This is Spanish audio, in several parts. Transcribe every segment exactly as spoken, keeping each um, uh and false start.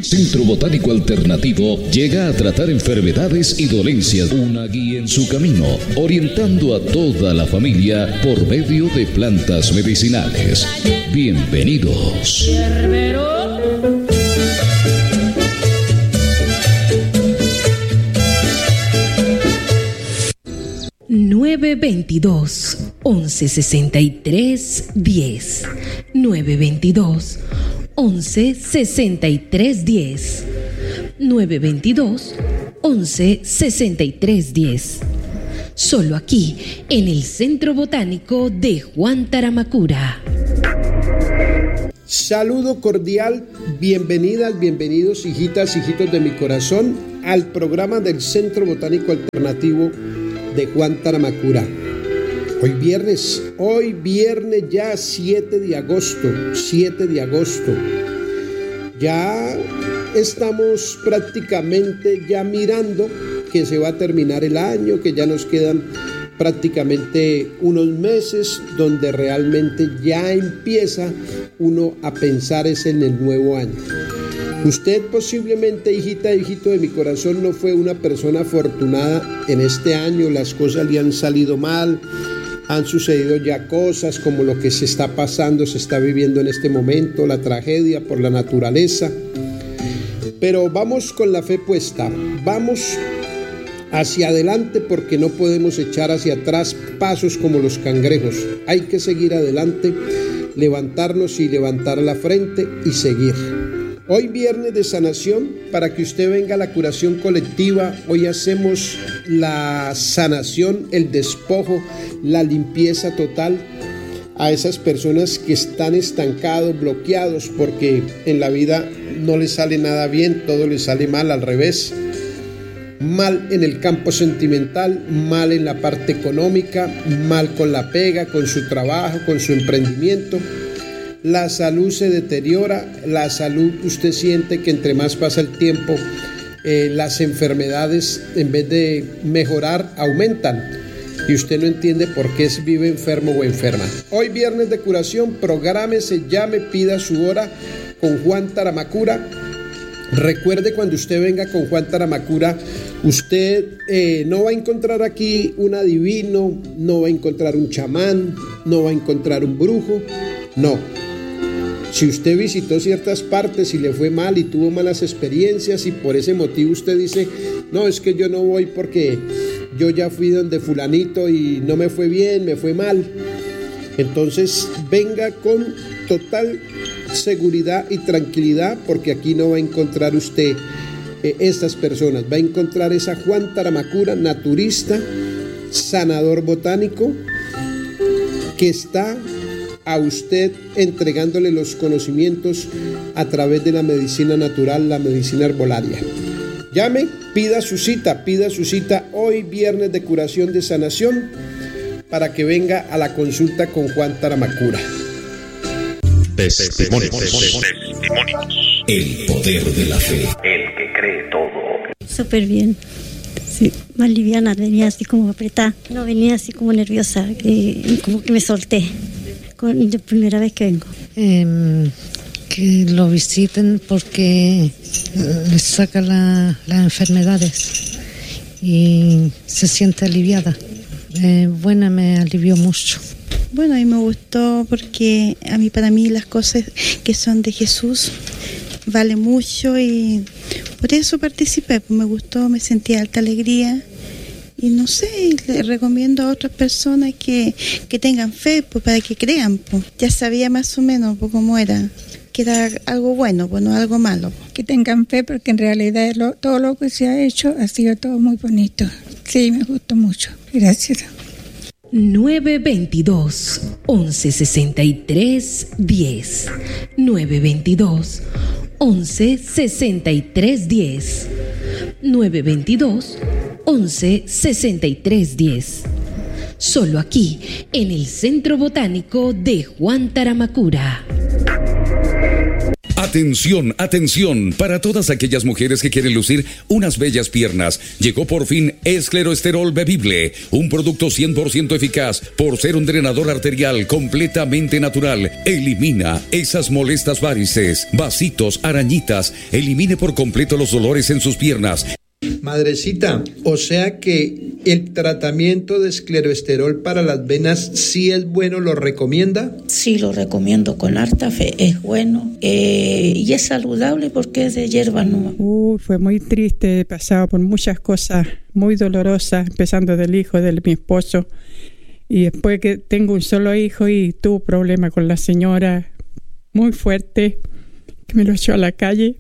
Centro Botánico Alternativo llega a tratar enfermedades y dolencias, una guía en su camino, orientando a toda la familia por medio de plantas medicinales. Bienvenidos. nueve veintidós, once sesenta y tres, diez. nueve veintidós, once sesenta y tres, diez. nueve veintidós, once sesenta y tres, diez. Solo aquí, en el Centro Botánico de Juan Taramacura. Saludo cordial, bienvenidas, bienvenidos, hijitas, hijitos de mi corazón, al programa del Centro Botánico Alternativo de Juan Taramacura. Hoy viernes, hoy viernes ya siete de agosto, siete de agosto. Ya estamos prácticamente ya mirando que se va a terminar el año, que ya nos quedan prácticamente unos meses donde realmente ya empieza uno a pensar es en el nuevo año. Usted posiblemente, hijita, hijito de mi corazón, no fue una persona afortunada en este año, las cosas le han salido mal, han sucedido ya cosas como lo que se está pasando, se está viviendo en este momento, la tragedia por la naturaleza. Pero vamos con la fe puesta, vamos hacia adelante porque no podemos echar hacia atrás pasos como los cangrejos. Hay que seguir adelante, levantarnos y levantar la frente y seguir. Hoy viernes de sanación, para que usted venga a la curación colectiva, hoy hacemos la sanación, el despojo, la limpieza total a esas personas que están estancados, bloqueados, porque en la vida no les sale nada bien, todo les sale mal, al revés. Mal en el campo sentimental, mal en la parte económica, mal con la pega, con su trabajo, con su emprendimiento. La salud se deteriora, la salud usted siente que entre más pasa el tiempo, eh, las enfermedades en vez de mejorar aumentan y usted no entiende por qué vive enfermo o enferma. Hoy viernes de curación, prográmese, llame, pida su hora con Juan Taramacura. Recuerde, cuando usted venga con Juan Taramacura, usted eh, no va a encontrar aquí un adivino, no va a encontrar un chamán, no va a encontrar un brujo, no. Si usted visitó ciertas partes y le fue mal y tuvo malas experiencias y por ese motivo usted dice, no, es que yo no voy porque yo ya fui donde fulanito y no me fue bien, me fue mal. Entonces venga con total seguridad y tranquilidad porque aquí no va a encontrar usted eh, estas personas. Va a encontrar esa Juan Taramacura, naturista, sanador botánico, que está a usted entregándole los conocimientos a través de la medicina natural, la medicina herbolaria. Llame, pida su cita, pida su cita hoy viernes de curación de sanación para que venga a la consulta con Juan Taramacura. Testimonios. Testimonios. El poder de la fe. El que cree todo. Súper bien. Sí, más liviana, venía así como apretada. No venía así como nerviosa, eh, como que me solté. Con la primera vez que vengo. Eh, que lo visiten porque les saca la, las enfermedades y se siente aliviada. Eh, buena, me alivió mucho. Bueno, a mí me gustó porque a mí, para mí, las cosas que son de Jesús vale mucho y por eso participé. Pues me gustó, me sentí alta alegría. Y no sé, le recomiendo a otras personas que, que tengan fe, pues para que crean, pues. Ya sabía más o menos pues, cómo era, que era algo bueno, pues no algo malo. Que tengan fe porque en realidad lo, todo lo que se ha hecho ha sido todo muy bonito. Sí, me gustó mucho. Gracias. nueve veintidós, once sesenta y tres, diez. nueve veintidós, once sesenta y tres, diez. nueve veintidós, once sesenta y tres, diez. Solo aquí, en el Centro Botánico de Juan Taramacura. Atención, atención, para todas aquellas mujeres que quieren lucir unas bellas piernas. Llegó por fin Escleroesterol Bebible, un producto cien por ciento eficaz por ser un drenador arterial completamente natural. Elimina esas molestas varices, vasitos, arañitas, elimine por completo los dolores en sus piernas. Madrecita, o sea que el tratamiento de escleroesterol para las venas sí es bueno, ¿lo recomienda? Sí, lo recomiendo con harta fe, es bueno eh, y es saludable porque es de hierba no. Uh, fue muy triste, he pasado por muchas cosas muy dolorosas, empezando del hijo de mi esposo, y después que tengo un solo hijo y tuve problemas con la señora muy fuerte, que me lo echó a la calle.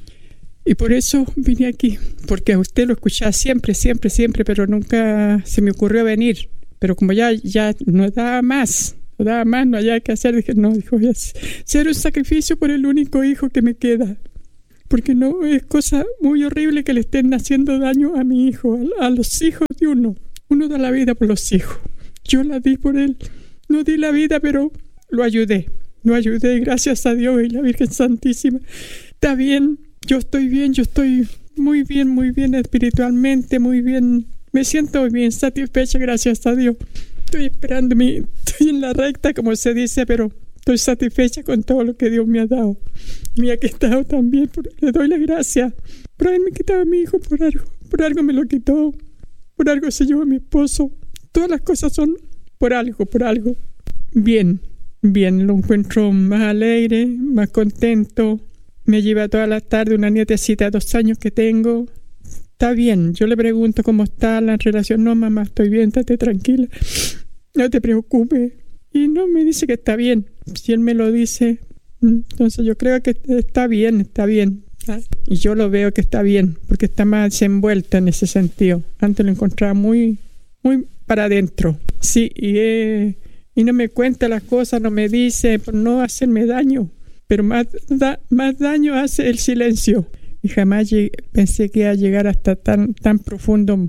Y por eso vine aquí, porque a usted lo escuchaba siempre, siempre, siempre, pero nunca se me ocurrió venir. Pero como ya, ya no daba más, no daba más, no había que hacer, dije, no, dijo, voy a hacer un sacrificio por el único hijo que me queda. Porque no es cosa muy horrible que le estén haciendo daño a mi hijo, a, a los hijos de uno. Uno da la vida por los hijos. Yo la di por él. No di la vida, pero lo ayudé. Lo ayudé, gracias a Dios y la Virgen Santísima. Está bien. Yo estoy bien, yo estoy muy bien, muy bien espiritualmente, muy bien. Me siento bien, satisfecha, gracias a Dios. Estoy esperando, mi, estoy en la recta, como se dice, pero estoy satisfecha con todo lo que Dios me ha dado. Me ha quitado también, le doy las gracias. Por haberme quitado a mi hijo, por algo, por algo me lo quitó, por algo se llevó a mi esposo. Todas las cosas son por algo, por algo. Bien, bien, lo encuentro más alegre, más contento. Me lleva toda la tarde una nietecita de dos años que tengo. Está bien. Yo le pregunto cómo está la relación. No, mamá, estoy bien, estate tranquila. No te preocupes. Y no, me dice que está bien. Si él me lo dice, entonces yo creo que está bien, está bien. Y yo lo veo que está bien, porque está más envuelto en ese sentido. Antes lo encontraba muy, muy para adentro. Sí, y, eh, y no me cuenta las cosas, no me dice, por no hacerme daño. Pero más, da, más daño hace el silencio. Y jamás llegué, pensé que iba a llegar hasta tan, tan profundo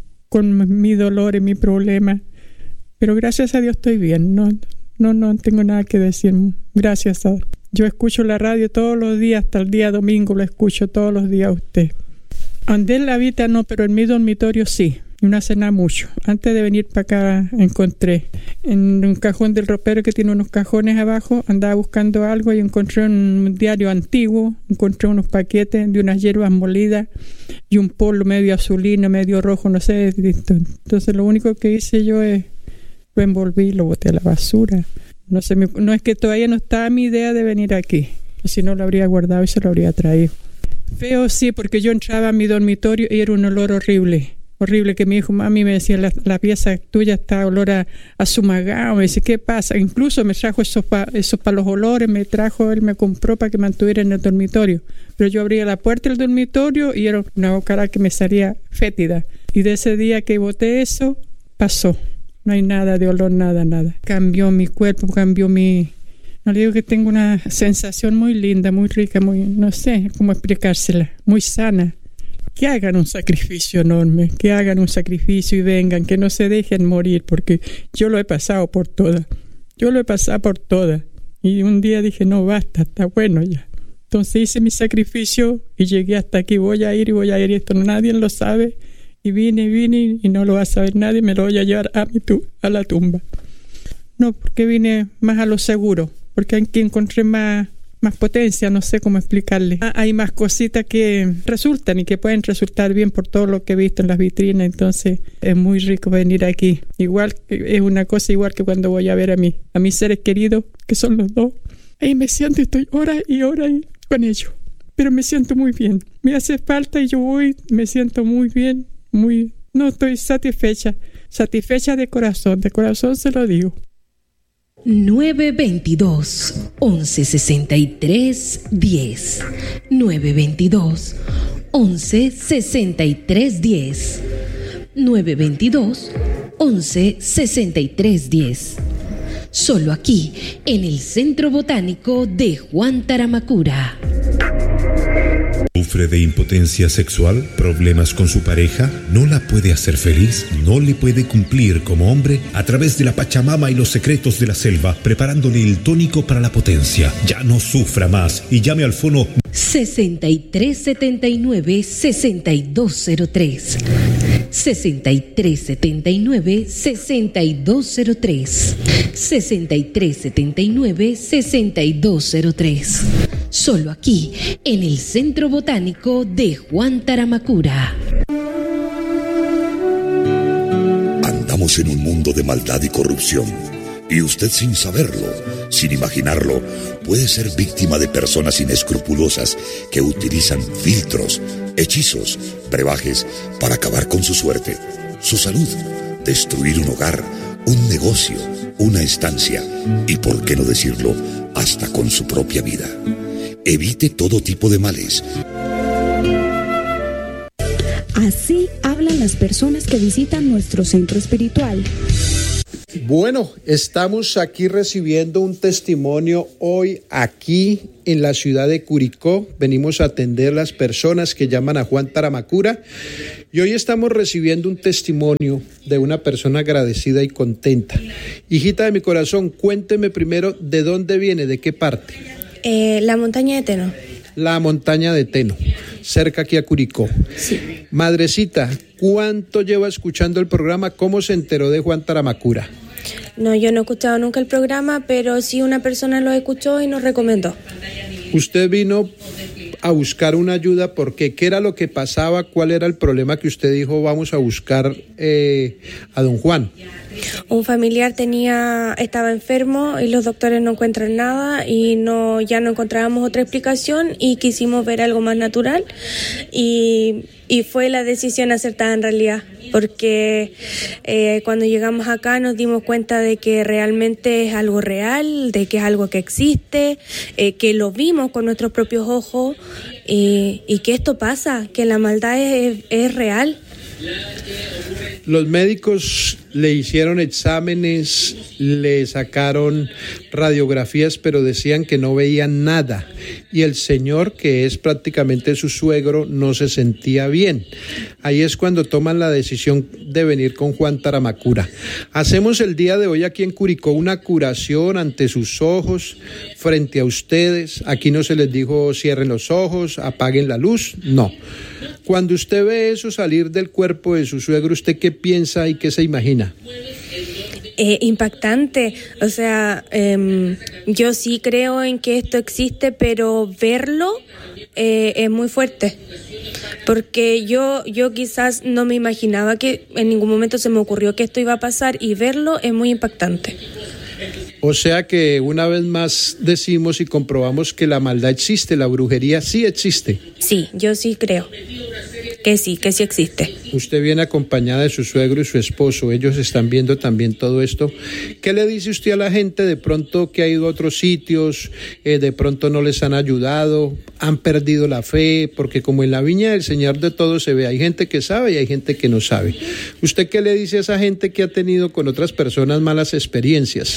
con mi dolor y mi problema. Pero gracias a Dios estoy bien. No, no, no tengo nada que decir. Gracias a Dios. Yo escucho la radio todos los días, hasta el día domingo lo escucho todos los días a usted. Donde él habita no, pero en mi dormitorio sí. Y no hace nada mucho. Antes de venir para acá encontré en un cajón del ropero que tiene unos cajones abajo, andaba buscando algo y encontré un diario antiguo, encontré unos paquetes de unas hierbas molidas y un polo medio azulino, medio rojo, no sé. Entonces lo único que hice yo es lo envolví y lo boté a la basura. No sé, no es que todavía no estaba mi idea de venir aquí, si no lo habría guardado y se lo habría traído. Feo sí, porque yo entraba a mi dormitorio y era un olor horrible. Horrible, que mi hijo, mami, me decía, la, la pieza tuya está olor a, a sumagado. Me dice, ¿qué pasa? Incluso me trajo esos para esos pa los olores, me trajo, él me compró para que mantuviera en el dormitorio. Pero yo abría la puerta del dormitorio y era una bocara que me salía fétida. Y de ese día que boté eso, pasó. No hay nada de olor, nada, nada. Cambió mi cuerpo, cambió mi... No le digo que tengo una sensación muy linda, muy rica, muy, no sé cómo explicársela, muy sana. Que hagan un sacrificio enorme, que hagan un sacrificio y vengan, que no se dejen morir, porque yo lo he pasado por todas, yo lo he pasado por todas. Y un día dije, no, basta, está bueno ya. Entonces hice mi sacrificio y llegué hasta aquí, voy a ir y voy a ir, y esto nadie lo sabe. Y vine, vine y no lo va a saber nadie, me lo voy a llevar a, mi tu a la tumba. No, porque vine más a lo seguro, porque aquí encontré más... más potencia, no sé cómo explicarle. Ah, hay más cositas que resultan y que pueden resultar bien por todo lo que he visto en las vitrinas, entonces es muy rico venir aquí. Igual, es una cosa igual que cuando voy a ver a, mí, a mis seres queridos, que son los dos. Ahí me siento y estoy horas y horas con ellos, pero me siento muy bien. Me hace falta y yo voy, me siento muy bien, muy... No, estoy satisfecha, satisfecha de corazón, de corazón se lo digo. nueve veintidós, once sesenta y tres, diez. nueve veintidós, once sesenta y tres, diez. nueve veintidós, once sesenta y tres, diez. Solo aquí, en el Centro Botánico de Juan Taramacura. ¿Sufre de impotencia sexual? ¿Problemas con su pareja? ¿No la puede hacer feliz? ¿No le puede cumplir como hombre? A través de la Pachamama y los secretos de la selva, preparándole el tónico para la potencia. Ya no sufra más y llame al fono sesenta y tres setenta y nueve, sesenta y dos cero tres. sesenta y tres setenta y nueve, sesenta y dos cero tres. sesenta y tres setenta y nueve, sesenta y dos cero tres. Solo aquí, en el Centro Botánico de Juan Taramacura. Andamos en un mundo de maldad y corrupción, y usted, sin saberlo, sin imaginarlo, puede ser víctima de personas inescrupulosas que utilizan filtros, hechizos, brebajes para acabar con su suerte, su salud, destruir un hogar, un negocio, una estancia y, por qué no decirlo, hasta con su propia vida. Evite todo tipo de males. Así hablan las personas que visitan nuestro centro espiritual. Bueno, estamos aquí recibiendo un testimonio hoy aquí en la ciudad de Curicó. Venimos a atender las personas que llaman a Juan Taramacura y hoy estamos recibiendo un testimonio de una persona agradecida y contenta. Hijita de mi corazón, cuénteme primero de dónde viene, de qué parte. Eh, la montaña de Teno. La montaña de Teno, cerca aquí a Curicó. Sí. Madrecita, ¿cuánto lleva escuchando el programa? ¿Cómo se enteró de Juan Taramacura? No, yo no he escuchado nunca el programa, pero sí una persona lo escuchó y nos recomendó. Usted vino a buscar una ayuda, porque ¿qué era lo que pasaba? ¿Cuál era el problema que usted dijo vamos a buscar eh, a don Juan? Un familiar tenía, estaba enfermo y los doctores no encuentran nada y no, ya no encontrábamos otra explicación y quisimos ver algo más natural y, y fue la decisión acertada en realidad, porque eh, cuando llegamos acá nos dimos cuenta de que realmente es algo real, de que es algo que existe, eh, que lo vimos con nuestros propios ojos y, y que esto pasa, que la maldad es, es real. Los médicos le hicieron exámenes, le sacaron radiografías, pero decían que no veían nada. Y el señor, que es prácticamente su suegro, no se sentía bien. Ahí es cuando toman la decisión de venir con Juan Taramacura. Hacemos el día de hoy aquí en Curicó una curación ante sus ojos, frente a ustedes. Aquí no se les dijo cierren los ojos, apaguen la luz, no. Cuando usted ve eso salir del cuerpo de su suegro, ¿usted qué piensa y qué se imagina? Eh, impactante, o sea, eh, yo sí creo en que esto existe, pero verlo eh, es muy fuerte, porque yo, yo quizás no me imaginaba que en ningún momento se me ocurrió que esto iba a pasar y verlo es muy impactante. O sea que una vez más decimos y comprobamos que la maldad existe, la brujería sí existe. Sí, yo sí creo que sí, que sí existe. Usted viene acompañada de su suegro y su esposo, ellos están viendo también todo esto. ¿Qué le dice usted a la gente de pronto que ha ido a otros sitios, eh, de pronto no les han ayudado, han perdido la fe? Porque como en la viña del Señor de todo se ve, hay gente que sabe y hay gente que no sabe. ¿Usted qué le dice a esa gente que ha tenido con otras personas malas experiencias?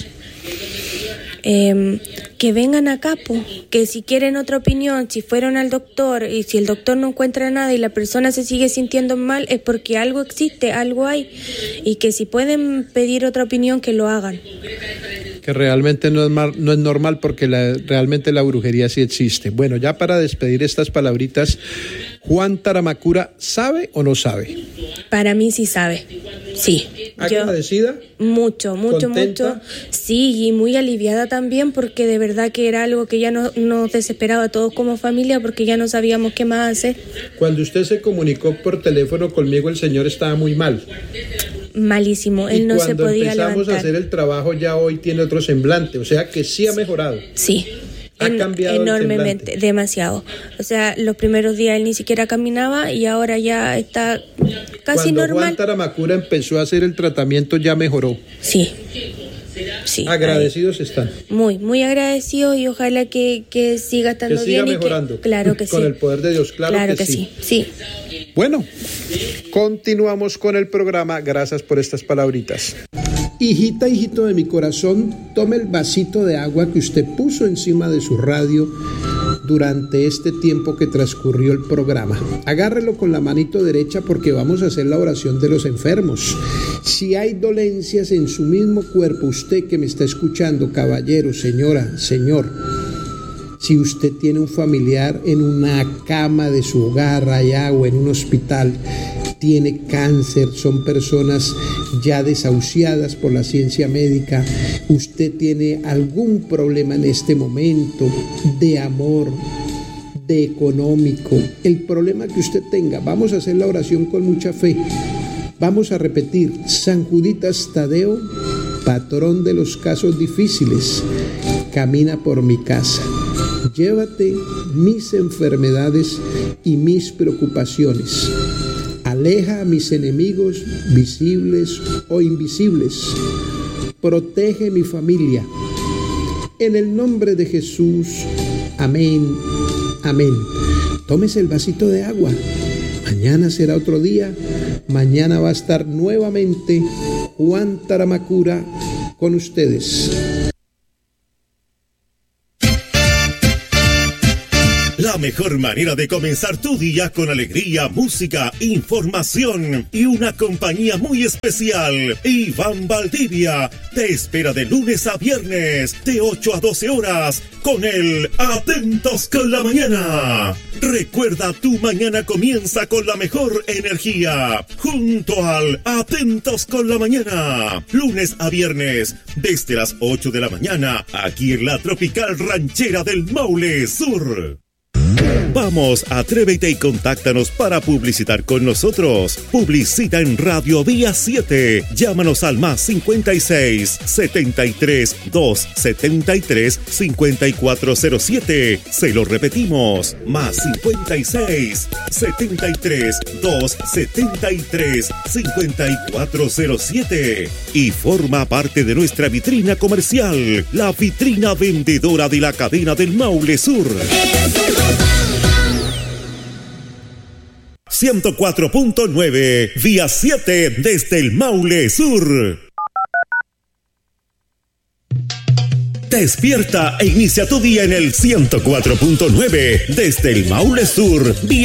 Eh, que vengan acá, po, que si quieren otra opinión, si fueron al doctor y si el doctor no encuentra nada y la persona se sigue sintiendo mal, es porque algo existe, algo hay, y que si pueden pedir otra opinión, que lo hagan. Que realmente no es, mal, no es normal, porque la, realmente la brujería sí existe. Bueno, ya para despedir estas palabritas, ¿Juan Taramacura sabe o no sabe? Para mí sí sabe, sí. ¿Agradecida? Mucho, mucho, ¿Contenta? mucho. Sí, y muy aliviada también, porque de verdad que era algo que ya no, nos desesperaba a todos como familia, porque ya no sabíamos qué más hacer. Cuando usted se comunicó por teléfono conmigo, el señor estaba muy mal. Malísimo, él no se podía levantar. Y cuando empezamos a hacer el trabajo, ya hoy tiene otro semblante, o sea que sí ha mejorado. Sí. Ha en, cambiado enormemente, el demasiado. O sea, los primeros días él ni siquiera caminaba y ahora ya está casi Cuando normal. Cuando Juan Taramacura empezó a hacer el tratamiento, ya mejoró. Sí. Sí, agradecidos ahí. Están. Muy, muy agradecidos, y ojalá que, que siga estando que siga bien. mejorando. Y que, claro que Con sí. el poder de Dios, claro, claro que, que sí. sí. sí. Bueno, continuamos con el programa. Gracias por estas palabritas. Hijita, hijito de mi corazón, tome el vasito de agua que usted puso encima de su radio durante este tiempo que transcurrió el programa. Agárrelo con la manito derecha porque vamos a hacer la oración de los enfermos. Si hay dolencias en su mismo cuerpo, usted que me está escuchando, caballero, señora, señor, si usted tiene un familiar en una cama de su hogar allá o en un hospital, tiene cáncer, son personas ya desahuciadas por la ciencia médica, usted tiene algún problema en este momento de amor, de económico, el problema que usted tenga, vamos a hacer la oración con mucha fe. Vamos a repetir: San Juditas Tadeo, patrón de los casos difíciles, camina por mi casa. Llévate mis enfermedades y mis preocupaciones. Aleja a mis enemigos, visibles o invisibles. Protege mi familia. En el nombre de Jesús. Amén. Amén. Tómese el vasito de agua. Mañana será otro día. Mañana va a estar nuevamente Juan Taramacura con ustedes. La mejor manera de comenzar tu día con alegría, música, información y una compañía muy especial. Iván Valdivia te espera de lunes a viernes de ocho a doce horas con el Atentos con la Mañana. Recuerda, tu mañana comienza con la mejor energía junto al Atentos con la Mañana. Lunes a viernes desde las ocho de la mañana aquí en la tropical ranchera del Maule Sur. Vamos, atrévete y contáctanos para publicitar con nosotros. Publicita en Radio Vía siete. Llámanos al más cincuenta y seis, setenta y tres, doscientos setenta y tres, cincuenta y cuatro cero siete. Se lo repetimos, más cincuenta y seis, setenta y tres, doscientos setenta y tres, cincuenta y cuatro cero siete. Y forma parte de nuestra vitrina comercial, la vitrina vendedora de la cadena del Maule Sur. ciento cuatro punto nueve, Vía siete desde el Maule Sur. Despierta e inicia tu día en el ciento cuatro punto nueve desde el Maule Sur. Vía